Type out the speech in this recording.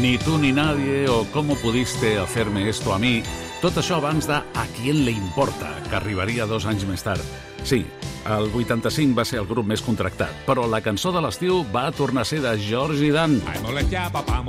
Ni tu ni nadie o ¿Cómo pudiste hacerme esto a mí? Tot això abans de A quién le importa, que arribaria 2 anys més tard. Sí, el 85 va ser el grup més contractat, però la cançó de l'estiu va tornar a ser de George i Dan. Ai, molestia, papà,